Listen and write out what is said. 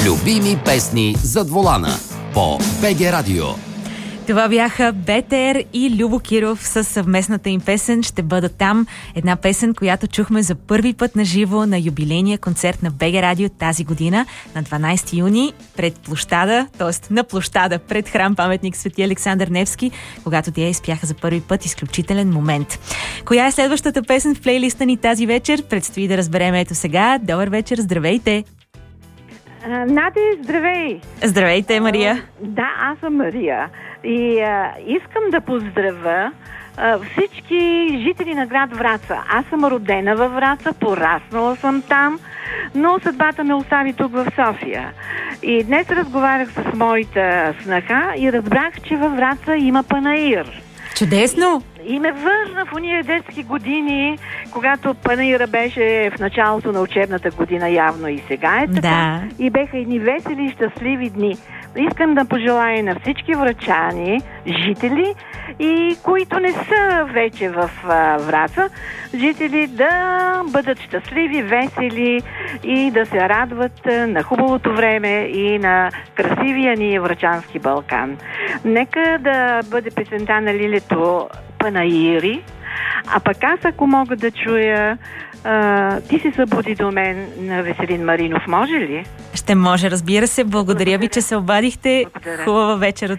Любими песни зад волана по БГ Радио. Това бяха БТР и Любо Киров със съвместната им песен «Ще бъда там». Една песен, която чухме за първи път на живо на юбилейния концерт на БГ Радио тази година на 12 юни пред площада, т.е. на площада пред храм паметник Свети Александър Невски, когато те изпяха за първи път. Изключителен момент. Коя е следващата песен в плейлиста ни тази вечер? Предстои да разберем ето сега. Добър вечер, здравейте! Нади, здравей! Здравейте, Мария! Да, аз съм Мария. И искам да поздравя всички жители на град Враца. Аз съм родена във Враца, пораснала съм там, но съдбата ме остави тук в София. И днес разговарях с моята снаха и разбрах, че във Враца има панаир. Чудесно! И ме върна в уния детски години, когато панаира беше в началото на учебната година, явно и сега е така. Да. И беха едни весели и щастливи дни. Искам да пожелая на всички врачани, жители и които не са вече в Враца, жители да бъдат щастливи, весели и да се радват на хубавото време и на красивия ни врачански Балкан. Нека да бъде песента на Лилето "Панаири", а пък аз, ако мога да чуя "Ти се събуди до мен" на Веселин Маринов, може ли? Ще може, разбира се. Благодаря ви, че се обадихте. Благодаря. Хубава вечер от